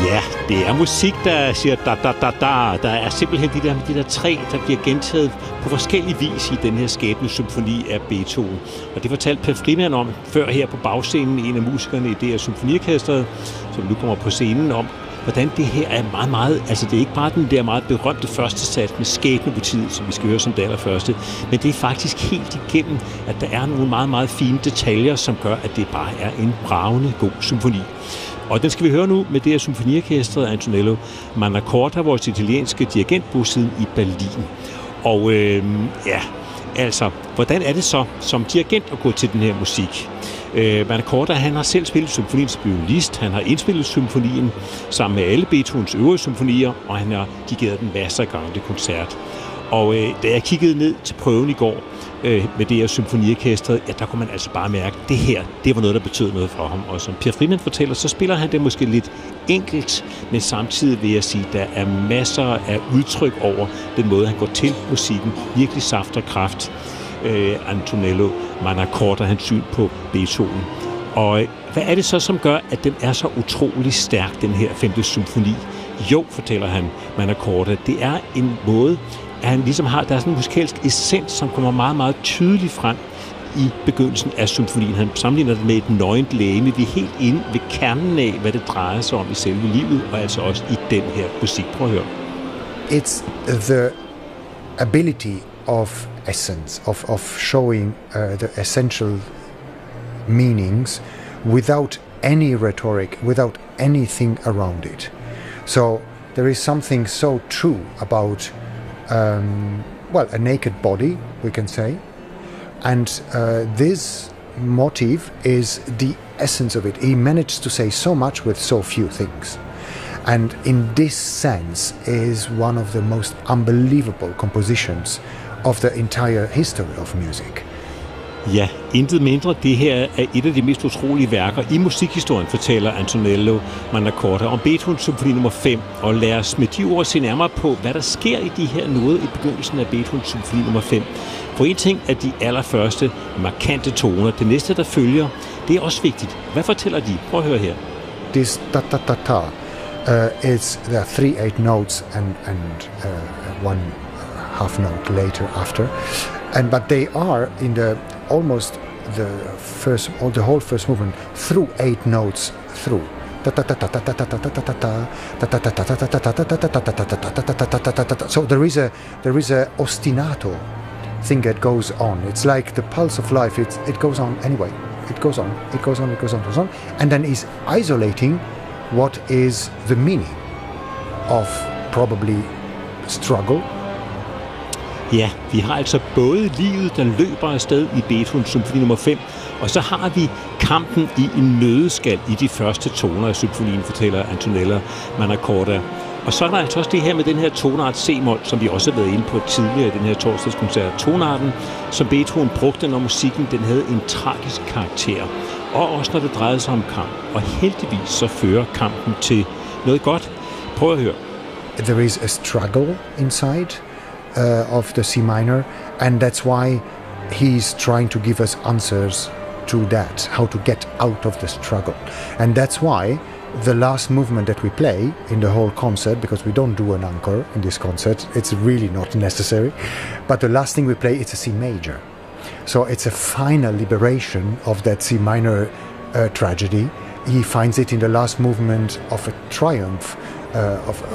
Ja, det er musik, der siger da. Der er simpelthen de der tre, der bliver gentaget på forskellig vis i den her skæbnesymfoni af Beethoven. Og det fortalte Per Frimann om før her på bagscenen, en af musikerne i det her symfoniorkestret, som nu kommer på scenen, om hvordan det her er meget, meget... Altså, det er ikke bare den der meget berømte første sats med skæbnemotivet, som vi skal høre som det allerførste, men det er faktisk helt igennem, at der er nogle meget, meget fine detaljer, som gør, at det bare er en bravende god symfoni. Og den skal vi høre nu med det her symfoniorkestret af Antonello Mannacorta, vores italienske dirigentbosiden i Berlin. Og altså, hvordan er det så som dirigent at gå til den her musik? Mannacorta, han har selv spillet symfoniens violinist, han har indspillet symfonien sammen med alle Beethovens øvrige symfonier, og han har dirigeret den masser af gange til koncert. Og da jeg kiggede ned til prøven i går med det her symfoniorkestret, ja, der kunne man altså bare mærke, at det her, det var noget, der betød noget for ham. Og som Per Frimann fortæller, så spiller han det måske lidt enkelt, men samtidig vil jeg sige, at der er masser af udtryk over den måde, han går til musikken. Virkelig saft og kraft. Antonello Mannacorta, hans syn på Beethoven. Og hvad er det så, som gør, at den er så utrolig stærk, den her 5. symfoni? Jo, fortæller han Mannacorta, det er en måde, at han ligesom har, der er sådan en musikalsk essens, som kommer meget, meget tydeligt frem i begyndelsen af symfonien. Han sammenligner det med et nøgent legeme. Vi er helt inde ved kernen af, hvad det drejer sig om i selve livet, og altså også i den her musik. Prøv at høre. It's the ability of essence, of showing the essential meanings without any rhetoric, without anything around it. So there is something so true about a naked body, we can say, and this motive is the essence of it. He managed to say so much with so few things, and in this sense is one of the most unbelievable compositions of the entire history of music. Ja, intet mindre. Det her er et af de mest utrolige værker i musikhistorien, fortæller Antonello Mannacorta om Beethovens symfoni nummer 5. Og lad os med de ord se nærmere på, hvad der sker i de her noder i begyndelsen af Beethovens symfoni nummer 5. For en ting er de allerførste markante toner. Det næste, der følger, det er også vigtigt. Hvad fortæller de? Prøv at høre her. This ta-ta-ta-ta there are 3/8 notes and one half note later after. But they are in the almost the whole first movement through 8 notes through. So there is a ostinato thing that goes on. It's like the pulse of life. It goes on anyway. It goes on. It goes on. It goes on. It goes on. And then is isolating what is the meaning of probably struggle. Ja, vi har altså både livet, der løber afsted i Beethovens symfoni nummer 5, og så har vi kampen i en nøddeskal i de første toner af symfonien, fortæller Antonello Mannacorta. Og så er der altså også det her med den her tonart C-mol, som vi også har været inde på tidligere i den her torsdagskoncert. Tonarten, som Beethoven brugte, når musikken den havde en tragisk karakter. Og også når det drejede sig om kamp. Og heldigvis så fører kampen til noget godt. Prøv at høre. There is a struggle inside of the C minor, and that's why he's trying to give us answers to that, how to get out of the struggle. And that's why the last movement that we play in the whole concert, because we don't do an encore in this concert, it's really not necessary, but the last thing we play, it's a C major. So it's a final liberation of that C minor tragedy. He finds it in the last movement of a triumph,